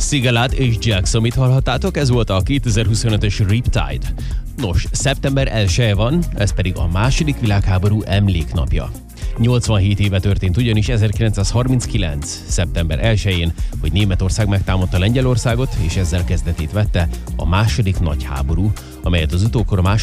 Sigalat és Jacksonit hallhattátok, ez volt a 2025-ös Riptide. Nos, szeptember 1-e van, ez pedig a II. Világháború emléknapja. 87 éve történt ugyanis 1939. szeptember 1-én, hogy Németország megtámadta Lengyelországot, és ezzel kezdetét vette a második nagy háború, amelyet az utókor a